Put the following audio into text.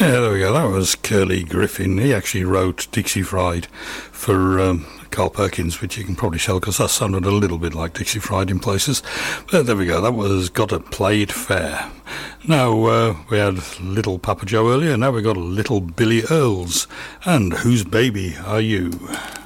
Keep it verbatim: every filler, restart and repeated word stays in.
Yeah, there we go. That was Curly Griffin. He actually wrote Dixie Fried for um, Carl Perkins, which you can probably tell because that sounded a little bit like Dixie Fried in places. But there we go. That was Gotta Play It Fair. Now, uh, we had Little Papa Joe earlier. Now we've got Little Billy Earls. And Whose Baby Are You?